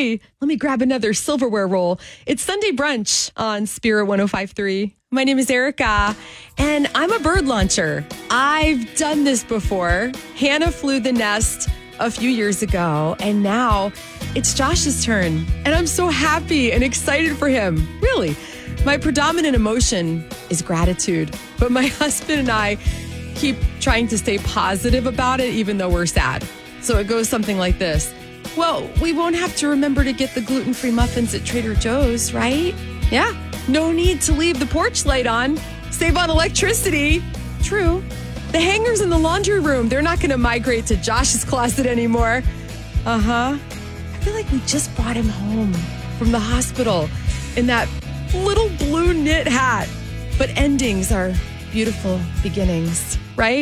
Hey, let me grab another silverware roll. It's Sunday brunch on Spirit 105.3. My name is Erica, and I'm a bird launcher. I've done this before. Hannah flew the nest a few years ago, and now it's Josh's turn. And I'm so happy and excited for him. Really, my predominant emotion is gratitude. But my husband and I keep trying to stay positive about it, even though we're sad. So it goes something like this. Well, we won't have to remember to get the gluten-free muffins at Trader Joe's, right? Yeah. No need to leave the porch light on. Save on electricity. True. The hangers in the laundry room, they're not going to migrate to Josh's closet anymore. I feel like we just brought him home from the hospital in that little blue knit hat. But endings are beautiful beginnings.